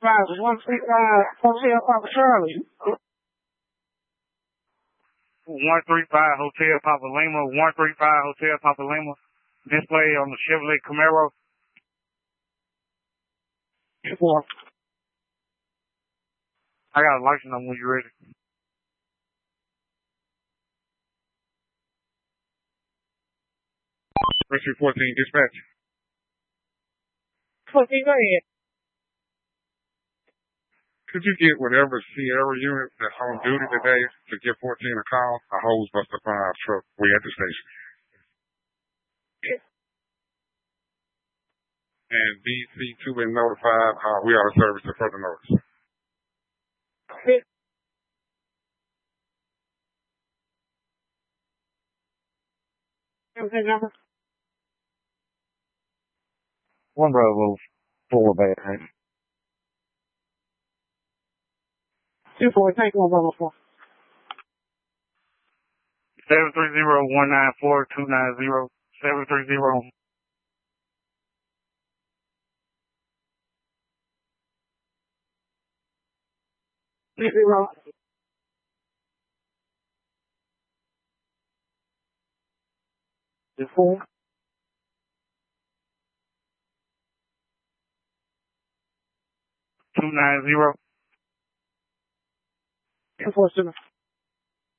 Hotel Papa Charlie. 135 Hotel Papa Lima, 135 Hotel Papa Lima. Display on the Chevrolet Camaro. 4. I got a license number when you're ready. 14 dispatch. 14, go ahead. Could you get whatever Sierra unit that's on duty today to give 14 a call? A hose buster from our truck. We at the station. And DC2 been notified. We are the service to further notice. Number? One Bravo, 4 bad. 2-4, take 1 Bravo 4. 730-194-290. 730. Zero. The 4. 290. 247.